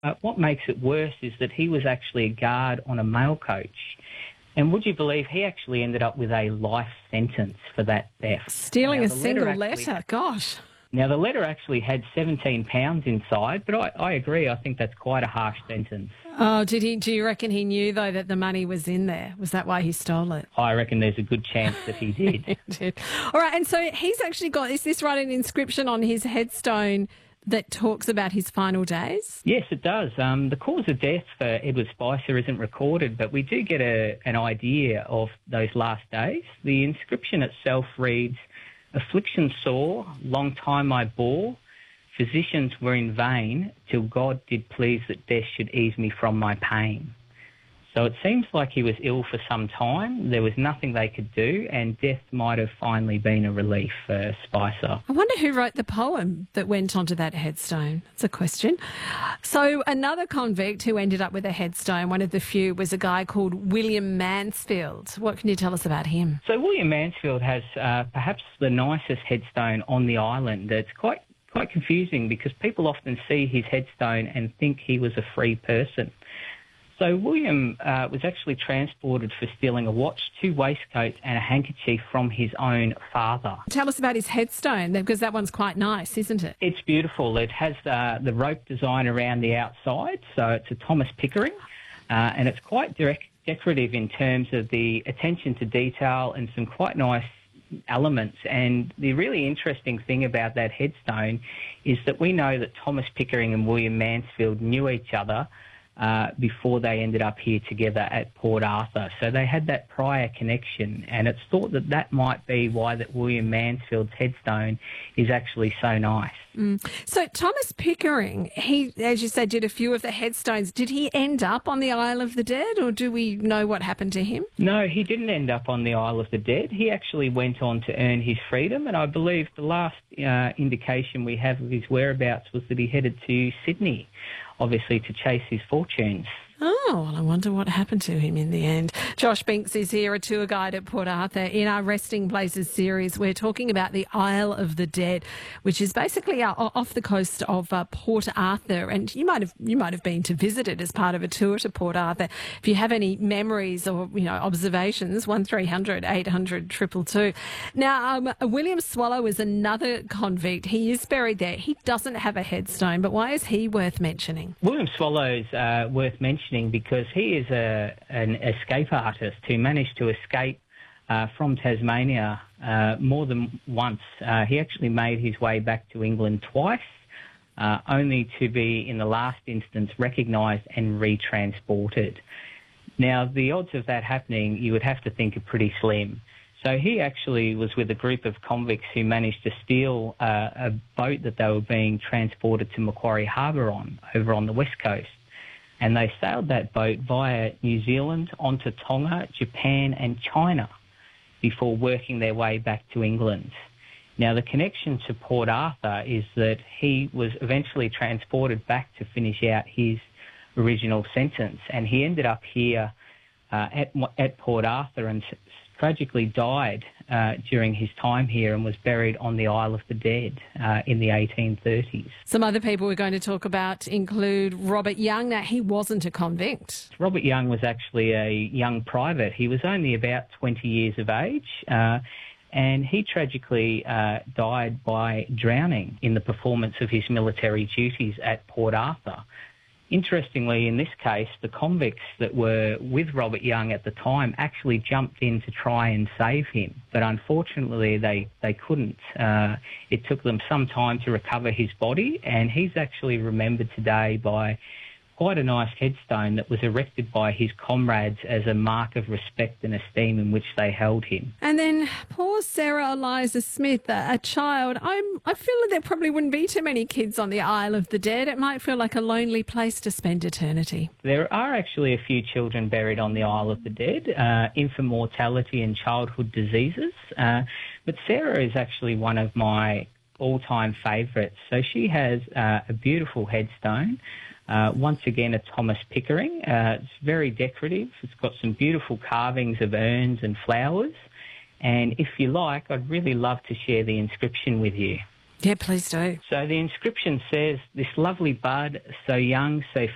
What makes it worse is that he was actually a guard on a mail coach. And would you believe he actually ended up with a life sentence for that theft? Stealing a single letter, gosh. Now, the letter actually had 17 pounds inside, but I agree. I think that's quite a harsh sentence. Oh, do you reckon he knew, though, that the money was in there? Was that why he stole it? I reckon there's a good chance that he did. He did. All right, and so he's actually got, is this right, an inscription on his headstone that talks about his final days? Yes, it does. The cause of death for Edward Spicer isn't recorded, but we do get an idea of those last days. The inscription itself reads, "Affliction sore, long time I bore, physicians were in vain, till God did please that death should ease me from my pain." So it seems like he was ill for some time. There was nothing they could do, and death might have finally been a relief for Spicer. I wonder who wrote the poem that went onto that headstone. That's a question. So another convict who ended up with a headstone, one of the few, was a guy called William Mansfield. What can you tell us about him? So William Mansfield has perhaps the nicest headstone on the island. It's quite confusing because people often see his headstone and think he was a free person. So William was actually transported for stealing a watch, 2 waistcoats and a handkerchief from his own father. Tell us about his headstone, because that one's quite nice, isn't it? It's beautiful. It has the rope design around the outside, so it's a Thomas Pickering, and it's quite decorative in terms of the attention to detail and some quite nice elements. And the really interesting thing about that headstone is that we know that Thomas Pickering and William Mansfield knew each other before they ended up here together at Port Arthur. So they had that prior connection, and it's thought that that might be why that William Mansfield's headstone is actually so nice. So Thomas Pickering, he, as you said, did a few of the headstones. Did he end up on the Isle of the Dead, or do we know what happened to him? No, he didn't end up on the Isle of the Dead. He actually went on to earn his freedom, and I believe the last indication we have of his whereabouts was that he headed to Sydney, obviously to chase his fortunes. Oh, well, I wonder what happened to him in the end. Josh Binks is here, a tour guide at Port Arthur. In our Resting Places series, we're talking about the Isle of the Dead, which is basically off the coast of Port Arthur. And you might have been to visit it as part of a tour to Port Arthur. If you have any memories or observations, 1300 800 222. Now, William Swallow is another convict. He is buried there. He doesn't have a headstone, but why is he worth mentioning? William Swallow's worth mentioning because he is an escape artist who managed to escape from Tasmania more than once. He actually made his way back to England twice, only to be, in the last instance, recognised and retransported. Now, the odds of that happening, you would have to think, are pretty slim. So he actually was with a group of convicts who managed to steal a boat that they were being transported to Macquarie Harbour over on the west coast. And they sailed that boat via New Zealand onto Tonga, Japan and China before working their way back to England. Now, the connection to Port Arthur is that he was eventually transported back to finish out his original sentence, and he ended up here at Port Arthur and tragically died during his time here and was buried on the Isle of the Dead in the 1830s. Some other people we're going to talk about include Robert Young. Now, he wasn't a convict. Robert Young was actually a young private. He was only about 20 years of age, and he tragically died by drowning in the performance of his military duties at Port Arthur. Interestingly, in this case, the convicts that were with Robert Young at the time actually jumped in to try and save him, but unfortunately they couldn't. It took them some time to recover his body, and he's actually remembered today by quite a nice headstone that was erected by his comrades as a mark of respect and esteem in which they held him. And then poor Sarah Eliza Smith, a child. I feel that there probably wouldn't be too many kids on the Isle of the Dead. It might feel like a lonely place to spend eternity. There are actually a few children buried on the Isle of the Dead, infant mortality and childhood diseases. But Sarah is actually one of my all-time favourites. So she has a beautiful headstone. Once again, a Thomas Pickering. It's very decorative. It's got some beautiful carvings of urns and flowers. And if you like, I'd really love to share the inscription with you. Yeah, please do. So the inscription says, "This lovely bud, so young, so